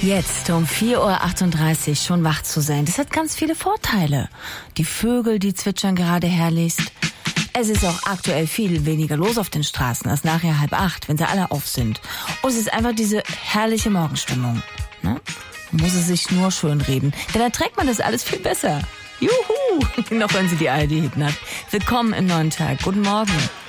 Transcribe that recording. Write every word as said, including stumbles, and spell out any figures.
Jetzt um vier Uhr achtunddreißig schon wach zu sein, das hat ganz viele Vorteile. Die Vögel, die zwitschern gerade herrlichst. Es ist auch aktuell viel weniger los auf den Straßen als nachher halb acht, wenn sie alle auf sind. Und es ist einfach diese herrliche Morgenstimmung. Ne? Man muss es sich nur schön reden, denn dann trägt man das alles viel besser. Juhu! Noch hören Sie die A R D-Hitnacht. Willkommen im neuen Tag. Guten Morgen.